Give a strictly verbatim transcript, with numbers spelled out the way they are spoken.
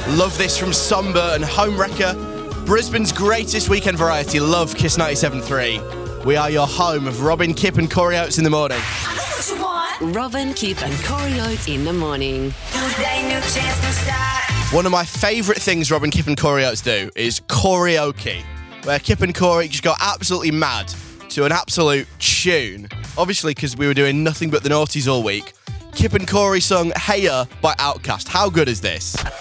Love this from Somber and Homewrecker. Brisbane's greatest weekend variety. Love Kiss ninety-seven point three. We are your home of Robin, Kip and Corey Oates in the morning. Robin, Kip and Corey Oates in the morning. One of my favourite things Robin, Kip and Corey Oates do is karaoke, where Kip and Corey just go absolutely mad to an absolute tune. Obviously, because we were doing nothing but the naughties all week. Kip and Corey sung Hey Ya by Outkast. How good is this?